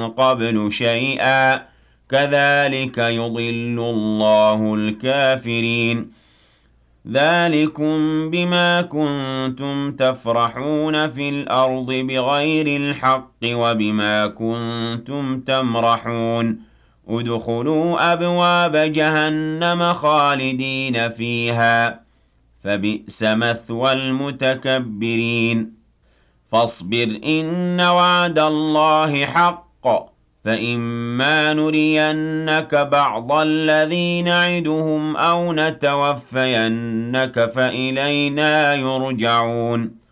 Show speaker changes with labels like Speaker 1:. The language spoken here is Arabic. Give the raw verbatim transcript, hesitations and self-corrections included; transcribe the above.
Speaker 1: قبل شيئا كذلك يضل الله الكافرين ذلكم بما كنتم تفرحون في الأرض بغير الحق وبما كنتم تمرحون ادخلوا أبواب جهنم خالدين فيها فبئس مثوى المتكبرين فاصبر إن وعد الله حق فإما نرينك بعض الذي نعدهم أو نتوفينك فإلينا يرجعون